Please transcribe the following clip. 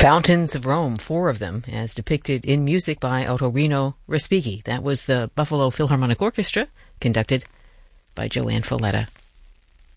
Fountains of Rome, 4 of them, as depicted in music by Ottorino Respighi. That was the Buffalo Philharmonic Orchestra, conducted by Joanne Falletta.